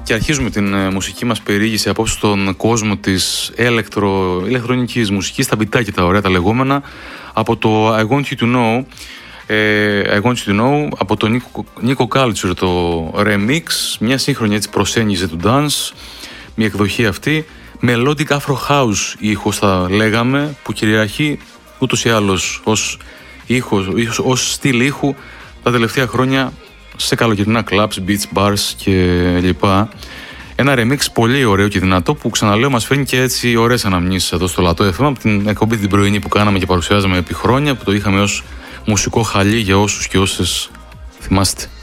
Και αρχίζουμε την μουσική μας περιήγηση απόψε στον κόσμο της ηλεκτρονικής μουσικής, τα μπιτάκια τα ωραία τα λεγόμενα, από το I Want You To Know, από τον Nico Culture, το remix, μια σύγχρονη έτσι προσέγγιση του dance, μια εκδοχή αυτή, melodic afro house ήχος θα λέγαμε, που κυριαρχεί ούτως ή άλλως ως στυλ ήχου τα τελευταία χρόνια σε καλοκαιρινά clubs, beach bars και λοιπά. Ένα remix πολύ ωραίο και δυνατό που, ξαναλέω, μας φέρνει και έτσι ωραίες αναμνήσεις εδώ στο Λατό FM από την εκπομπή την πρωινή που κάναμε και παρουσιάζαμε επί χρόνια, που το είχαμε ως μουσικό χαλί για όσους και όσες θυμάστε.